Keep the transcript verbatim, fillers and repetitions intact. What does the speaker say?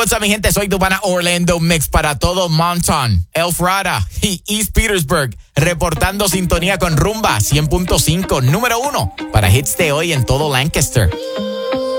what's up, mi gente? Soy tu pana Orlando Mix para todo Monton, Elfrada y East Petersburg. Reportando sintonía con Rumba cien punto cinco, número uno para hits de hoy en todo Lancaster.